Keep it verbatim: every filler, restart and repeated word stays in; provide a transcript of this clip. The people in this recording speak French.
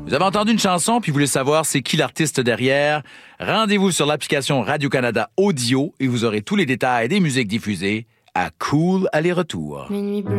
Vous avez entendu une chanson puis vous voulez savoir c'est qui l'artiste derrière? Rendez-vous sur l'application Radio-Canada Audio et vous aurez tous les détails des musiques diffusées à Cool Aller-Retour. Minuit bleu.